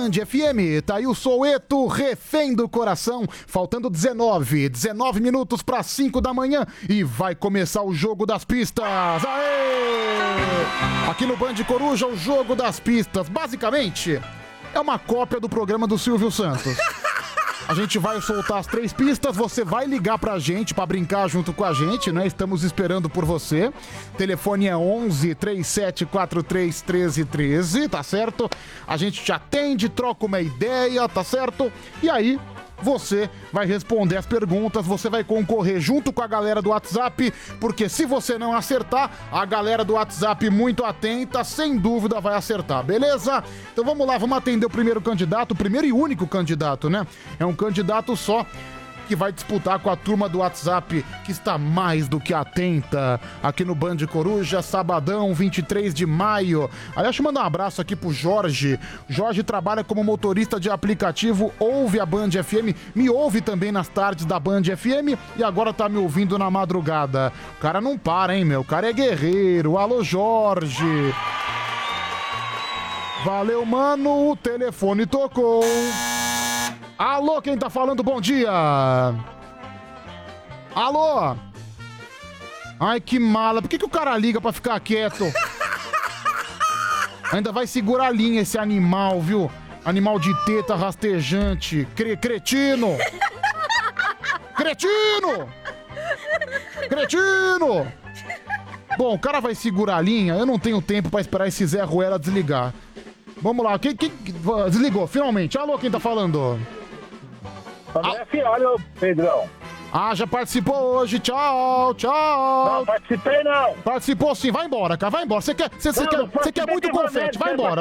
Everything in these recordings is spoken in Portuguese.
Band FM. Tá aí o Soweto, refém do coração. Faltando 19 minutos para 5 da manhã e vai começar o jogo das pistas. Aê! Aqui no Band Coruja, o jogo das pistas, basicamente, é uma cópia do programa do Silvio Santos. A gente vai soltar as 3 pistas, você vai ligar pra gente pra brincar junto com a gente, né? Estamos esperando por você. Telefone é 11 3743 1313, tá certo? A gente te atende, troca uma ideia, tá certo? E aí, você vai responder as perguntas, você vai concorrer junto com a galera do WhatsApp, porque se você não acertar, a galera do WhatsApp muito atenta, sem dúvida vai acertar, beleza? Então vamos lá, vamos atender o primeiro candidato, o primeiro e único candidato, né? É um candidato só que vai disputar com a turma do WhatsApp, que está mais do que atenta, aqui no Band Coruja, sabadão, 23 de maio. Aliás, deixa eu mandar um abraço aqui pro Jorge. Jorge trabalha como motorista de aplicativo, ouve a Band FM, me ouve também nas tardes da Band FM e agora tá me ouvindo na madrugada. O cara não para, hein, meu? O cara é guerreiro. Alô, Jorge. Valeu, mano. O telefone tocou. Alô, quem tá falando? Bom dia! Alô? Ai, que mala. Por que o cara liga pra ficar quieto? Ainda vai segurar a linha esse animal, viu? Animal de teta rastejante. Cretino! Cretino! Cretino! Bom, o cara vai segurar a linha. Eu não tenho tempo pra esperar esse Zé Ruela desligar. Vamos lá. Quem desligou, finalmente. Alô, quem tá falando? André Fialho, Pedrão. Ah, já participou hoje, tchau, tchau. Não participei, não. Participou sim, vai embora, cara, vai embora. Você quer muito confete, vai embora.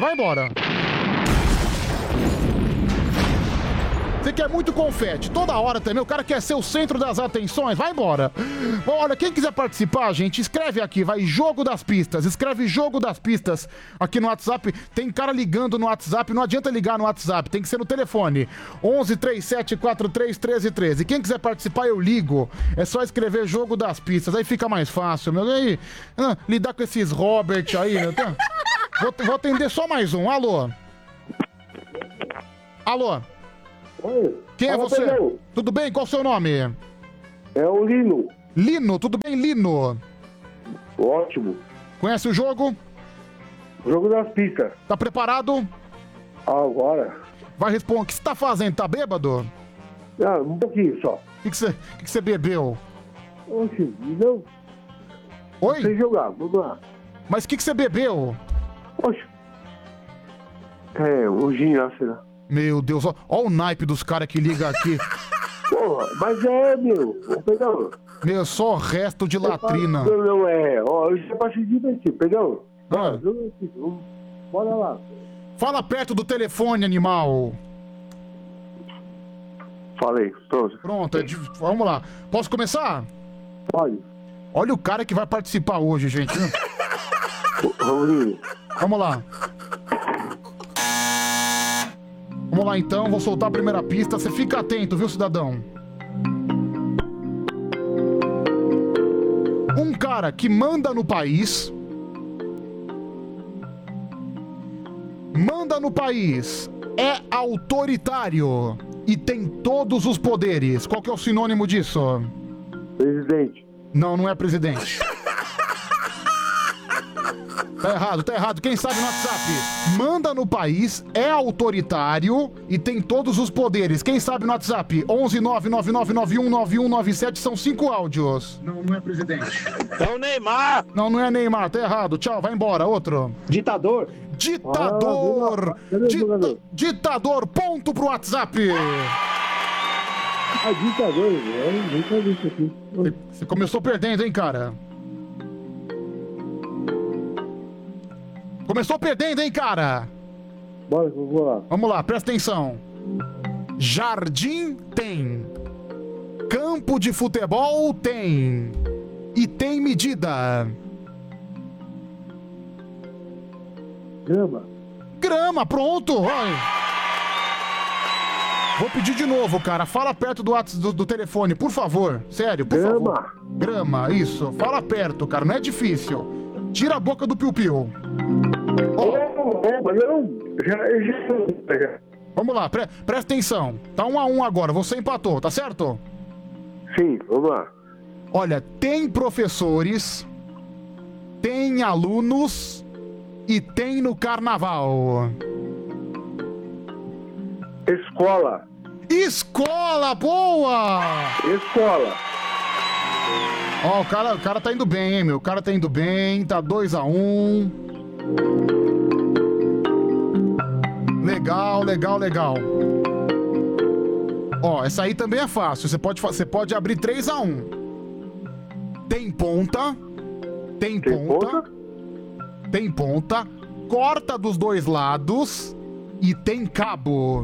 Você quer muito confete, toda hora também, o cara quer ser o centro das atenções, vai embora. Bom, olha, quem quiser participar, gente, escreve aqui, vai, Jogo das Pistas, escreve Jogo das Pistas aqui no WhatsApp, tem cara ligando no WhatsApp, não adianta ligar no WhatsApp, tem que ser no telefone, 11 37 43 13 13. Quem quiser participar, eu ligo, é só escrever Jogo das Pistas, aí fica mais fácil, meu, e aí, lidar com esses Robert aí, tá? Vou atender só mais um, alô? Alô? Oi. Quem é você? Pedro. Tudo bem? Qual o seu nome? É o Lino. Lino, tudo bem, Lino? Ótimo. Conhece o jogo? O jogo das pistas. Tá preparado? Agora. Vai responder. O que você tá fazendo? Tá bêbado? Ah, um pouquinho só. O que você bebeu? Oxe, não. Oi? Sem jogar, vamos lá. Mas o que você bebeu? Oxe. O gin lá, será? Meu Deus, ó o naipe dos caras que ligam aqui. Porra, mas meu. Pedrão. Meu, só resto de latrina. Não é. Ó, eu já passei de divertir, Pedrão. Bora lá. Fala perto do telefone, animal. Falei, pronto. Pronto, vamos lá. Posso começar? Pode. Olha o cara que vai participar hoje, gente. Vamos lá. Vamos lá então, vou soltar a primeira pista. Você fica atento, viu, cidadão? Um cara que manda no país. É autoritário e tem todos os poderes. Qual que é o sinônimo disso? Presidente. Não é presidente. Tá errado. Quem sabe no WhatsApp? Manda no país, é autoritário e tem todos os poderes. Quem sabe no WhatsApp? 11999919197, são 5 áudios. Não é presidente. É o Neymar. Não é Neymar, tá errado. Tchau, vai embora. Outro. Ditador. Ditador, ponto pro WhatsApp. Ditador, nunca vi isso aqui. Você começou perdendo, hein, cara? Bora, vamos lá. Vamos lá, presta atenção. Jardim tem. Campo de futebol tem. E tem medida. Grama, pronto. Vai. Vou pedir de novo, cara. Fala perto do telefone, por favor. Sério, por favor. Grama, isso. Fala perto, cara. Não é difícil. Tira a boca do piu-piu. Mas não, já. Vamos lá, presta atenção. Tá 1-1 agora, você empatou, tá certo? Sim, vamos lá. Olha, tem professores, tem alunos e tem no carnaval. Escola. Escola, boa! Escola. Ó, o cara tá indo bem, hein, meu? O cara tá indo bem, tá 2-1. Legal, legal, legal. Ó, essa aí também é fácil. Você pode abrir 3-1. Tem ponta. Tem ponta. Tem ponta. Corta dos dois lados. E tem cabo.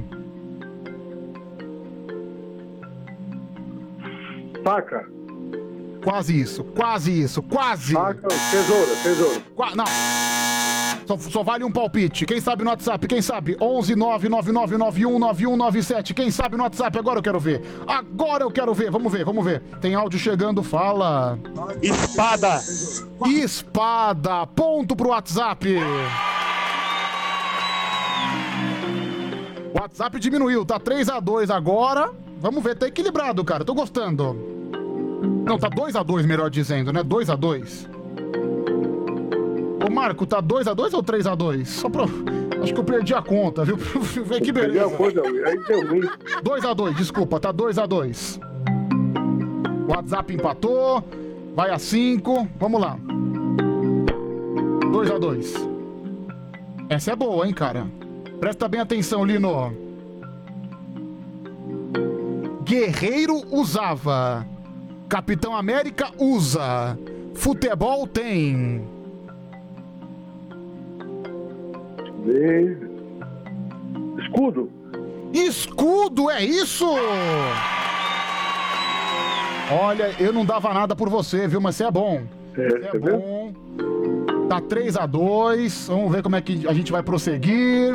Faca. Quase isso, quase isso, quase. Faca, tesoura. Não. Só vale um palpite. Quem sabe no WhatsApp? Quem sabe? 11999919197. Quem sabe no WhatsApp? Agora eu quero ver. Agora eu quero ver. Vamos ver. Tem áudio chegando, fala. Espada. Espada. Ponto pro WhatsApp. O WhatsApp diminuiu, tá 3-2 agora. Vamos ver, tá equilibrado, cara. Tô gostando. Não, tá 2-2, melhor dizendo, né? 2-2. Ô, Marco, tá 2-2 ou 3-2? Só pra... Acho que eu perdi a conta, viu? Vê que beleza. 2-2, desculpa, tá 2-2. O WhatsApp empatou. Vai a 5. Vamos lá. 2-2. Essa é boa, hein, cara? Presta bem atenção, Lino. Guerreiro usava. Capitão América usa. Futebol tem. Escudo. Escudo, é isso? Olha, eu não dava nada por você, viu? Mas você é bom. Você é bom. Tá 3-2. Vamos ver como é que a gente vai prosseguir.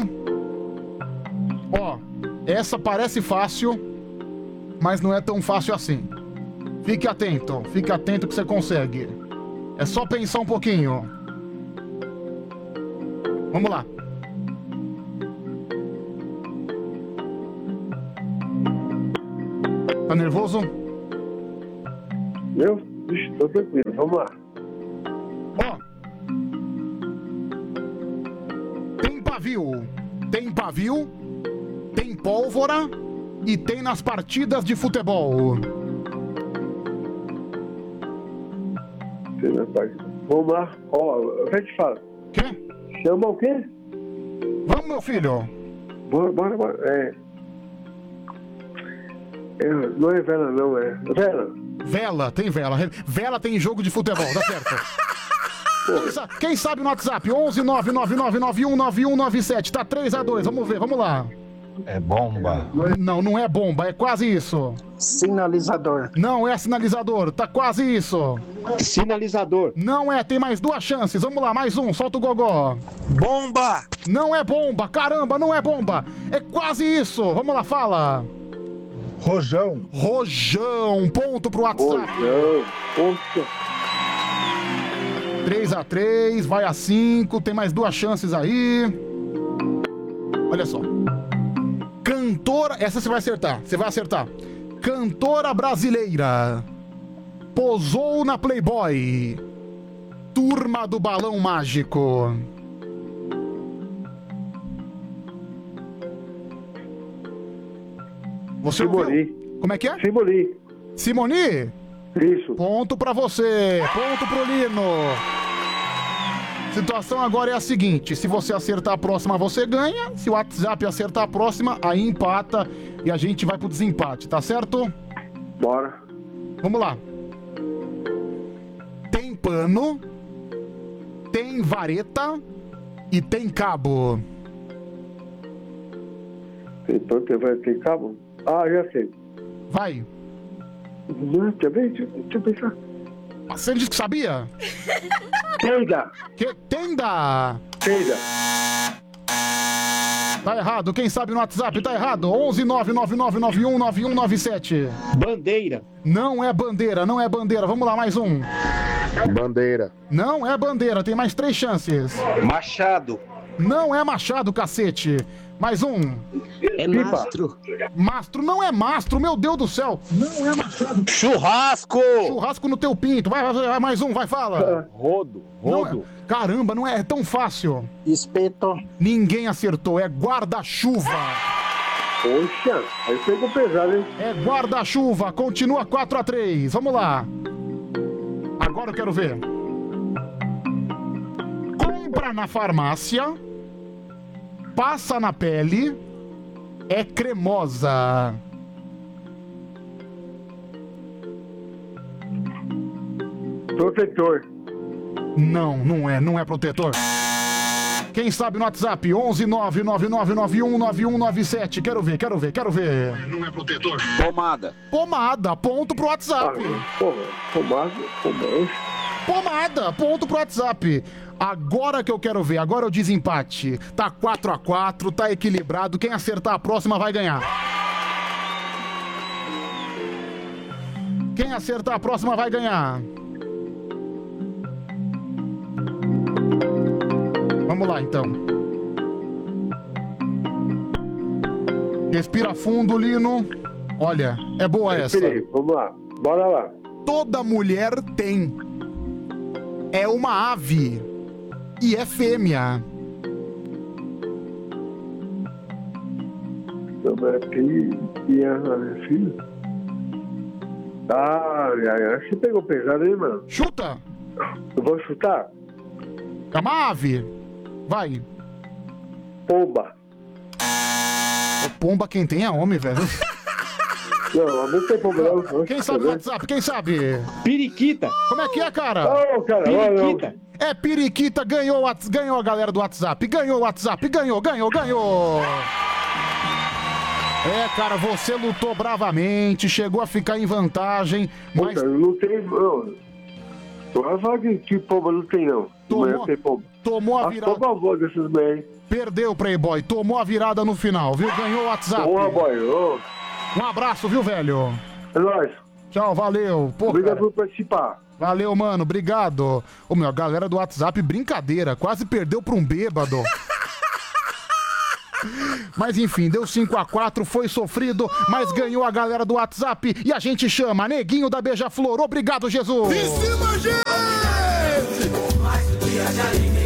Ó, essa parece fácil, mas não é tão fácil assim. Fique atento que você consegue. É só pensar um pouquinho. Vamos lá. Tá nervoso? Eu? Ixi, tô tranquilo, vamos lá. Ó. Tem pavio, tem pólvora e tem nas partidas de futebol. Vamos lá. Ó, eu já te falo. Quê? Chama o quê? Vamos, meu filho. Bora. Não é vela, não, é vela. Tem vela. Vela tem jogo de futebol, tá certo? Quem sabe no WhatsApp? 11999919197. Tá 3-2, vamos ver, vamos lá. É bomba. Não é bomba, é quase isso. Sinalizador. Não é sinalizador, tá quase isso. Sinalizador. Não é, tem mais 2 chances. Vamos lá, mais um, solta o gogó. Bomba. Não é bomba, caramba, não é bomba. É quase isso. Vamos lá, fala. Rojão. Ponto pro WhatsApp. Rojão, poxa. 3-3, vai a 5, tem mais 2 chances aí. Olha só. Cantora, essa você vai acertar. Cantora brasileira. Posou na Playboy. Turma do Balão Mágico. Você ouviu? Como é que é? Simoni? Isso. Ponto pra você. Ponto pro Lino. Situação agora é a seguinte: se você acertar a próxima, você ganha. Se o WhatsApp acertar a próxima, aí empata e a gente vai pro desempate, tá certo? Bora. Vamos lá. Tem pano, tem vareta e tem cabo. Tem pano, tem vareta, tem cabo? Ah, já sei. Vai. Não, deixa eu pensar. Você disse que sabia? Tenda. Tenda. Tá errado. Quem sabe no WhatsApp tá errado. 11999919197. Bandeira. Não é bandeira. Vamos lá, mais um. Bandeira. Não é bandeira. Tem mais 3 chances. Machado. Não é machado, cacete. Mais um. É mastro. Mastro não é mastro, meu Deus do céu. Não é machado. Churrasco! Churrasco no teu pinto. Vai, mais um, vai, fala. Rodo. Caramba, não é tão fácil. Espeto. Ninguém acertou, é guarda-chuva. Poxa, aí pegou pesado, hein? É guarda-chuva, continua 4-3. Vamos lá. Agora eu quero ver. Compra na farmácia, passa na pele, é cremosa. Protetor. Não é protetor. Quem sabe no WhatsApp? 11999919197. Quero ver. Não é protetor. Pomada, ponto pro WhatsApp. Pomada, ponto pro WhatsApp. Agora que eu quero ver, agora é o desempate. Tá 4-4, tá equilibrado. Quem acertar a próxima vai ganhar. Quem acertar a próxima vai ganhar. Vamos lá, então. Respira fundo, Lino. Olha, é boa essa. Respirei, vamos lá, bora lá. Toda mulher tem. É uma ave. E é fêmea. Filho. Você pegou pesado, hein, mano? Chuta. Eu vou chutar? É uma ave. Vai. Pomba. Pomba quem tem é homem, velho. Não tem pomba não. Quem sabe no WhatsApp? Quem sabe? Periquita. Como é que é, cara? Ô, cara, Periquita. É periquita, ganhou a galera do WhatsApp. Ganhou o WhatsApp, ganhou. É, cara, você lutou bravamente, chegou a ficar em vantagem, mas... Eu lutei, não. Eu não falo que pomba não tem, não. Tomou a virada. Pomba boa desses bem. Perdeu, Playboy. Tomou a virada no final, viu? Ganhou o WhatsApp. Boa, boy. Um abraço, viu, velho? É nóis. Tchau, valeu. Pô, obrigado cara. por participar. Valeu, mano. Obrigado. Ô, meu, a galera do WhatsApp, brincadeira. Quase perdeu pra um bêbado. Mas enfim, deu 5-4, foi sofrido, mas ganhou a galera do WhatsApp e a gente chama Neguinho da Beija-Flor. Obrigado, Jesus! Em cima, gente! Mais um dia de alegria.